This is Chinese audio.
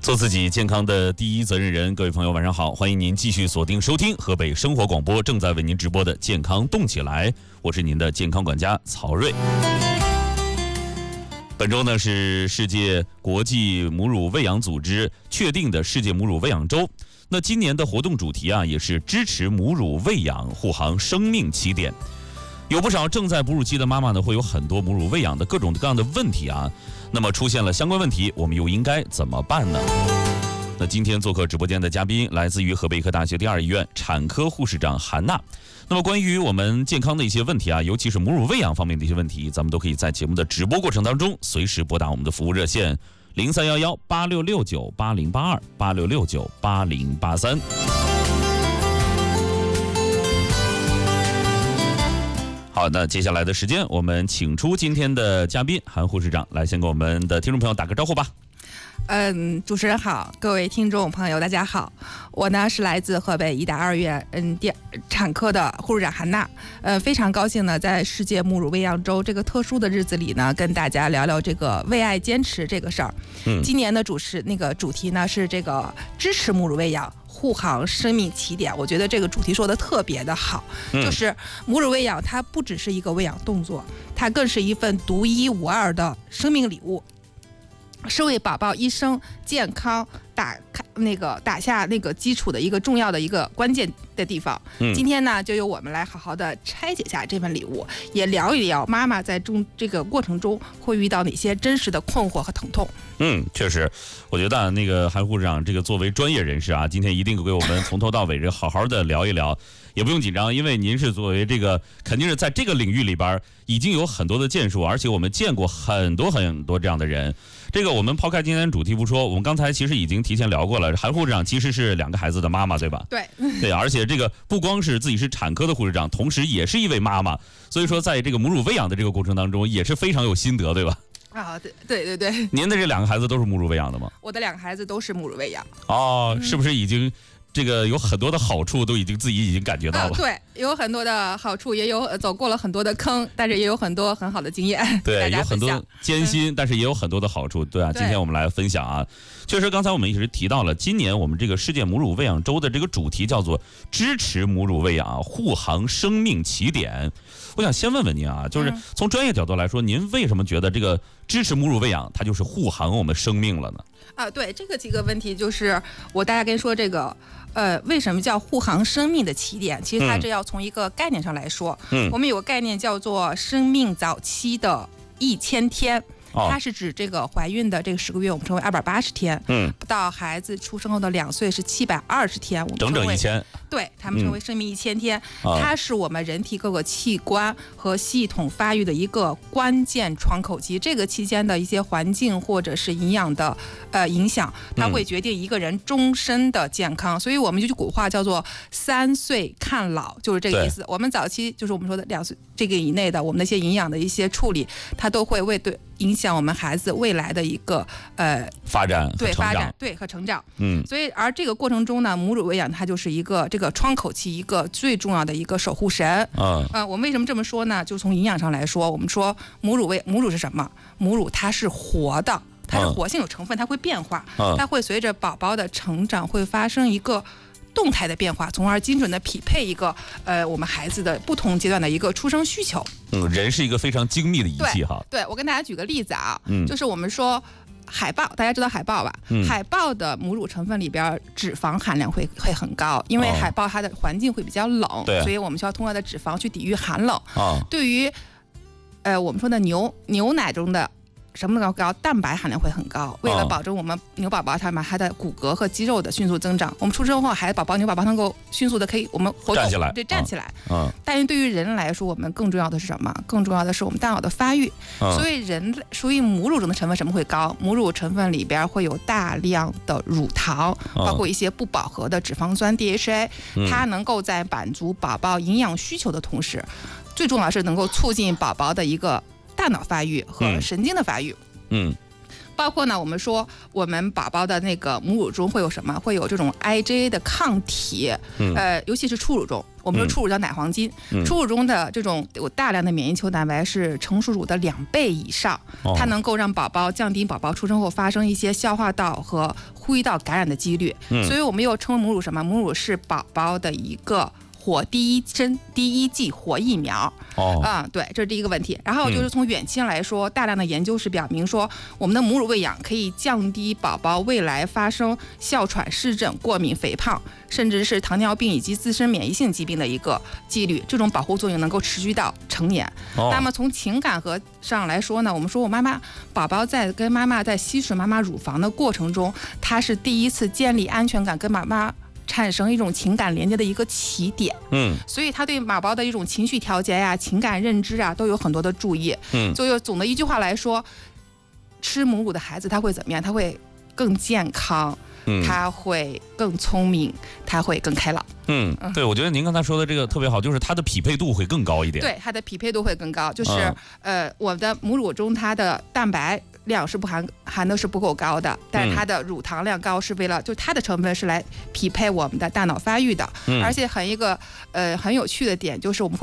做自己健康的第一责任人，各位朋友晚上好，欢迎您继续锁定收听河北生活广播正在为您直播的健康动起来，我是您的健康管家曹瑞。本周呢是世界国际母乳喂养组织确定的世界母乳喂养周，那今年的活动主题也是支持母乳喂养，护航生命起点。有不少正在哺乳期的妈妈呢，会有很多母乳喂养的各种各样的问题那么出现了相关问题，我们又应该怎么办呢？那今天做客直播间的嘉宾来自于河北医科大学第2医院产科护士长韩娜。那么关于我们健康的一些问题尤其是母乳喂养方面的一些问题，咱们都可以在节目的直播过程当中随时拨打我们的服务热线03118669808286698083。好，那接下来的时间，我们请出今天的嘉宾韩护士长来先跟我们的听众朋友打个招呼吧。 主持人好，各位听众朋友大家好，我呢是来自河北医大2院产科的护士长韩娜，非常高兴呢在世界母乳喂养周这个特殊的日子里呢，跟大家聊聊这个为爱坚持这个事儿。今年的主题呢是这个支持母乳喂养，护航生命起点。我觉得这个主题说的特别的好，就是母乳喂养它不只是一个喂养动作，它更是一份独一无二的生命礼物，是为宝宝一生健康打下那个基础的一个重要的一个关键的地方。今天呢，就由我们来好好的拆解一下这份礼物，也聊一聊妈妈在这个过程中会遇到哪些真实的困惑和疼痛。 确实，我觉得那个韩护士长这个作为专业人士今天一定给我们从头到尾这好好的聊一聊，也不用紧张，因为您是作为这个肯定是在这个领域里边已经有很多的建树，而且我们见过很多这样的人。这个我们抛开今天主题不说，我们刚才其实已经提前聊过了，韩护士长其实是2个孩子的妈妈，对吧？对，而且这个不光是自己是产科的护士长，同时也是一位妈妈，所以说在这个母乳喂养的这个过程当中也是非常有心得，对吧？ 对。 您的这2个孩子都是母乳喂养的吗？ 我的2个孩子都是母乳喂养。 是不是已经这个有很多的好处都自己已经感觉到了？ 对，有很多的好处，也有走过了很多的坑，但是也有很多很好的经验。 对，有很多艰辛，但是也有很多的好处。对今天我们来分享确实刚才我们一直提到了，今年我们这个世界母乳喂养周的这个主题叫做支持母乳喂养，护航生命起点。我想先问问您就是从专业角度来说，您为什么觉得这个支持母乳喂养它就是护航我们生命了呢？ 对，这个几个问题就是我大家跟说这个为什么叫护航生命的起点？其实它这要从一个概念上来说，我们有个概念叫做生命早期的1000天。它是指这个怀孕的这个10个月，我们称为280天，到孩子出生后的2岁是720天，我们整整1000， 对，他们称为生命1000天。它是我们人体各个器官和系统发育的一个关键窗口期，这个期间的一些环境或者是营养的影响，它会决定一个人终身的健康。所以我们就古话叫做3岁看老，就是这个意思。我们早期就是我们说的2岁这个以内的，我们的一些营养的一些处理，它都会影响我们孩子未来的一个发展和成长。所以而这个过程中呢，母乳喂养它就是一个这个窗口期一个最重要的一个守护神。我们为什么这么说呢？就从营养上来说，我们说母乳是什么？母乳它是活的，它是活性有成分，它会变化，它会随着宝宝的成长会发生一个动态的变化，从而精准的匹配一个我们孩子的不同阶段的一个出生需求。 人是一个非常精密的仪器对，我跟大家举个例子就是我们说海豹，大家知道海豹吧？海豹的母乳成分里边脂肪含量会很高，因为海豹它的环境会比较冷，所以我们需要通过它的脂肪去抵御寒冷。对于我们说的牛奶中的什么高？蛋白含量会很高。为了保证我们牛宝宝它的骨骼和肌肉的迅速增长，我们出生后牛宝宝能够迅速的可以我们活动站起来。但是对于人来说，我们更重要的是什么？更重要的是我们大脑的发育。所以人属于母乳中的成分什么会高？母乳成分里边会有大量的乳糖，包括一些不饱和的脂肪酸 DHA，它能够在满足宝宝营养需求的同时，最重要的是能够促进宝宝的一个大脑发育和神经的发育。 包括呢，我们说我们宝宝的那个母乳中会有什么？会有这种 IgA 的抗体，尤其是初乳中。我们说初乳叫奶黄金，初乳中的这种有大量的免疫球蛋白是成熟乳的2倍以上，它能够让宝宝降低宝宝出生后发生一些消化道和呼吸道感染的几率。所以我们又称母乳什么？母乳是宝宝的一个第一剂活疫苗。对，这是第一个问题。然后就是从远期来说，大量的研究是表明说，我们的母乳喂养可以降低宝宝未来发生哮喘、湿疹、过敏、肥胖，甚至是糖尿病以及自身免疫性疾病的一个几率。这种保护作用能够持续到成年。那么从情感上来说呢，我们说宝宝在跟妈妈在吸吮妈妈乳房的过程中，他是第一次建立安全感，跟妈妈产生一种情感连接的一个起点。所以他对宝宝的一种情绪调节呀、情感认知啊，都有很多的注意。所以总的一句话来说，吃母乳的孩子他会怎么样？他会更健康，他会更聪明，他会更开朗。 对，我觉得您刚才说的这个特别好，就是它的匹配度会更高一点。 对，它的匹配度会更高，就是我的母乳中它的蛋白量是含的是不够高的，但是它的乳糖量高是为了，就是它的成分是来匹配我们的大脑发育的。而且很有趣的点就是我们会